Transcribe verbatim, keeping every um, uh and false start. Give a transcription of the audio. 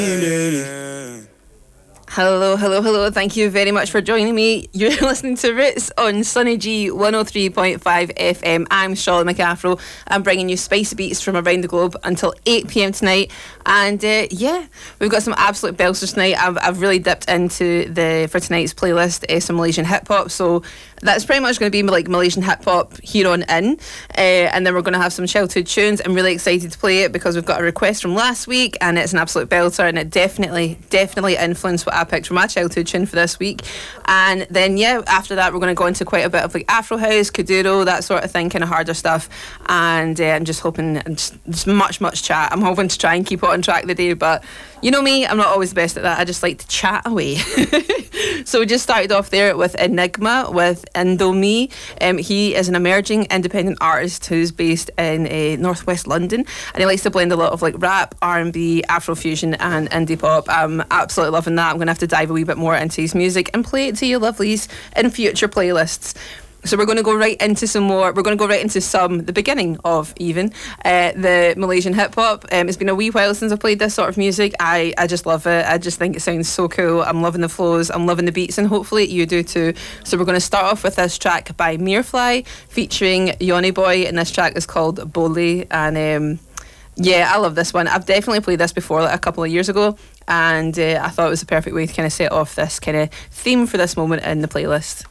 Hello, hello, hello. Thank you very much for joining me. You're listening to Roots on Sunny G one oh three point five F M. I'm Charlotte McAfro. I'm bringing you spicy beats from around the globe until eight p.m. tonight. And uh, yeah, we've got some absolute belters tonight. I've, I've really dipped into the, for tonight's playlist, uh, some Malaysian hip hop. So that's pretty much going to be like Malaysian hip hop here on in. Uh, and then we're going to have some childhood tunes. I'm really excited to play it because we've got a request from last week and it's an absolute belter, and it definitely, definitely influenced what I picked from my childhood tune for this week. And then yeah, after that we're going to go into quite a bit of like Afro house, Kuduro, that sort of thing, kind of harder stuff. And uh, I'm just hoping, just, just much, much chat. I'm hoping to try and keep it on track the day, but you know me, I'm not always the best at that. I just like to chat away. So we just started off there with Enigma with Indomie. Um, he is an emerging independent artist who's based in uh, northwest London, and he likes to blend a lot of like rap, R and B, Afrofusion and indie pop. I'm absolutely loving that. I'm going to have to dive a wee bit more into his music and play it to you lovelies in future playlists. So we're going to go right into some more, we're going to go right into some, the beginning of even, uh, the Malaysian hip-hop. Um, it's been a wee while since I've played this sort of music. I, I just love it. I just think it sounds so cool. I'm loving the flows, I'm loving the beats, and hopefully you do too. So we're going to start off with this track by Mirfly featuring Yoni Boy, and this track is called Bole. And um, yeah, I love this one. I've definitely played this before, like a couple of years ago, and uh, I thought it was the perfect way to kind of set off this kind of theme for this moment in the playlist.